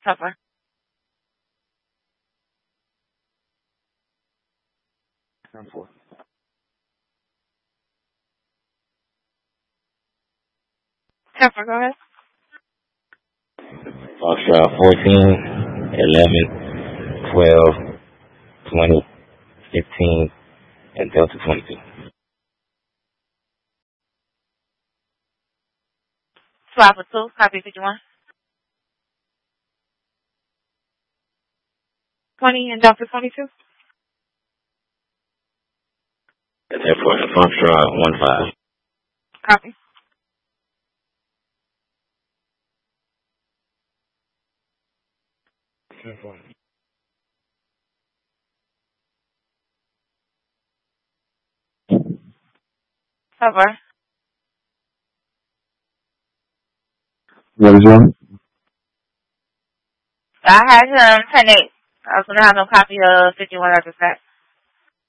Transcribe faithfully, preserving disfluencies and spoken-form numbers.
Cover. ten four. Cover, go ahead. Foxtrot fourteen, eleven, twelve, twenty, fifteen, and Delta twenty-two. Swap with two, copy fifty-one. twenty and Delta twenty-two. Therefore, Foxtrot one five. Copy. ten four. Cover. What is wrong? I had him ten eight. I was going to have no copy of fifty-one at the set.